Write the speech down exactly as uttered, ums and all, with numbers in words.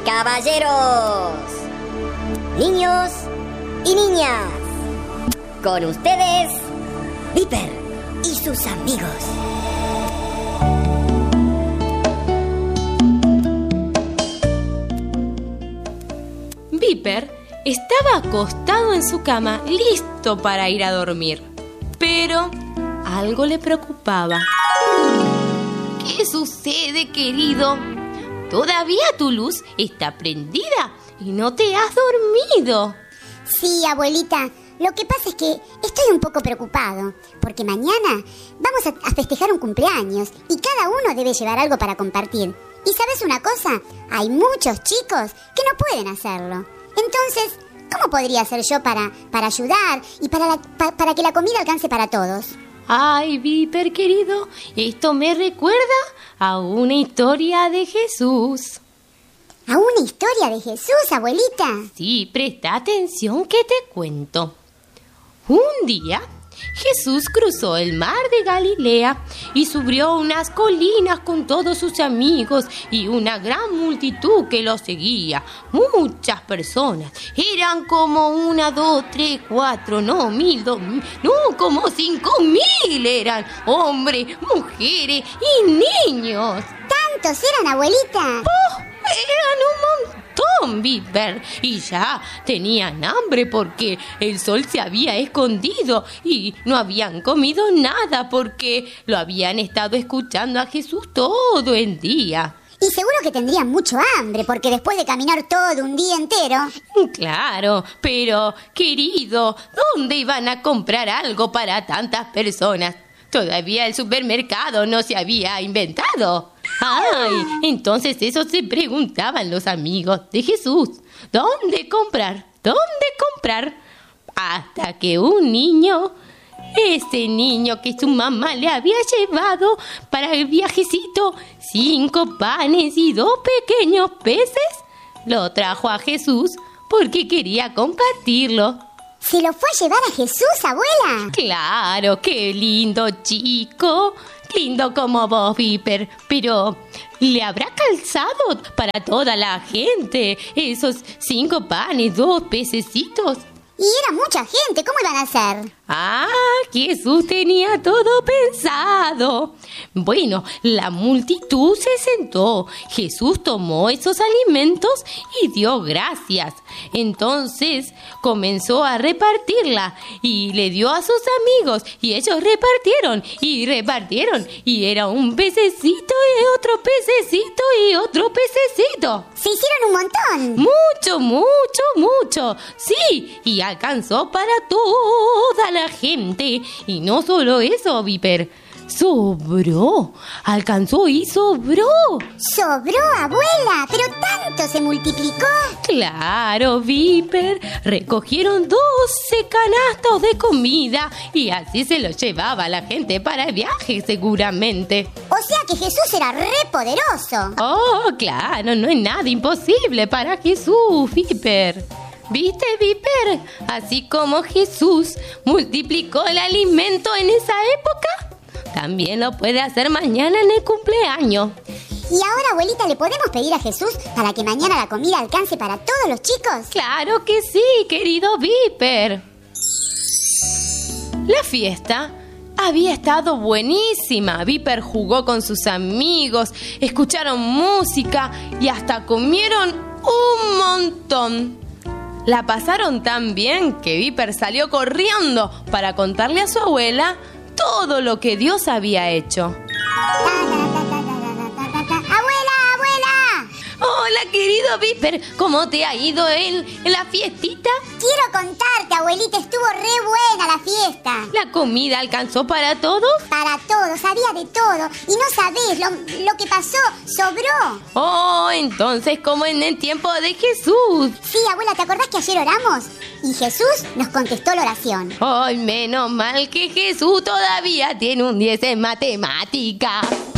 Caballeros, niños y niñas, con ustedes, Viper y sus amigos. Viper estaba acostado en su cama, listo para ir a dormir. Pero algo le preocupaba. ¿Qué sucede, querido? Todavía tu luz está prendida y no te has dormido. Sí, abuelita. Lo que pasa es que estoy un poco preocupado, porque mañana vamos a, a festejar un cumpleaños y cada uno debe llevar algo para compartir. Y ¿sabes una cosa? Hay muchos chicos que no pueden hacerlo. Entonces, ¿cómo podría hacer yo para, para ayudar y para, la, pa, para que la comida alcance para todos? Ay, Viper, querido, esto me recuerda a una historia de Jesús. ¿A una historia de Jesús, abuelita? Sí, presta atención que te cuento. Un día, Jesús cruzó el mar de Galilea y subió unas colinas con todos sus amigos y una gran multitud que lo seguía. Muchas personas. Eran como una, dos, tres, cuatro, no, mil, dos mil, no, como cinco mil eran. Hombres, mujeres y niños. ¿Tantos eran, abuelita? ¡Oh! Eran un montón, Viper, y ya tenían hambre porque el sol se había escondido y no habían comido nada porque lo habían estado escuchando a Jesús todo el día. Y seguro que tendrían mucho hambre porque después de caminar todo un día entero... Claro, pero, querido, ¿dónde iban a comprar algo para tantas personas? Todavía el supermercado no se había inventado. ¡Ay! Entonces eso se preguntaban los amigos de Jesús. ¿Dónde comprar? ¿Dónde comprar? Hasta que un niño, ese niño que su mamá le había llevado para el viajecito, cinco panes y dos pequeños peces, lo trajo a Jesús porque quería compartirlo. ¿Se lo fue a llevar a Jesús, abuela? Claro, qué lindo chico. Lindo como vos, Viper. Pero, ¿le habrá calzado para toda la gente esos cinco panes, dos pececitos? Y era mucha gente, ¿cómo iban a hacer? Ah, Jesús tenía todo pensado. Bueno, la multitud se sentó. Jesús tomó esos alimentos y dio gracias. Entonces comenzó a repartirla y le dio a sus amigos y ellos repartieron y repartieron y era un pececito y otro pececito y otro pececito. Se hicieron un montón. Mucho, mucho, mucho. Sí, y alcanzó para toda la gente. Y no solo eso, Viper. Sobró. Alcanzó y sobró. ¿Sobró, abuela? ¿Pero tanto se multiplicó? Claro, Viper. Recogieron doce canastos de comida y así se los llevaba la gente para el viaje, seguramente. O sea que Jesús era re poderoso. Oh, claro, no es nada imposible para Jesús, Viper. ¿Viste, Viper? Así como Jesús multiplicó el alimento en esa época, también lo puede hacer mañana en el cumpleaños. Y ahora, abuelita, ¿le podemos pedir a Jesús para que mañana la comida alcance para todos los chicos? ¡Claro que sí, querido Viper! La fiesta había estado buenísima. Viper jugó con sus amigos, escucharon música y hasta comieron un montón. La pasaron tan bien que Viper salió corriendo para contarle a su abuela todo lo que Dios había hecho. ¡Abuela, abuela! Hola, querido Viper, ¿cómo te ha ido en, en la fiestita? Quiero contarte, abuelita, estuvo re buena la fiesta. ¿La comida alcanzó para todos? Para todos, había de todo. Y no sabés lo, lo que pasó, sobró. Oh, entonces como en el tiempo de Jesús. Sí, abuela, ¿te acordás que ayer oramos? Y Jesús nos contestó la oración. Ay, menos mal que Jesús todavía tiene un diez en matemática.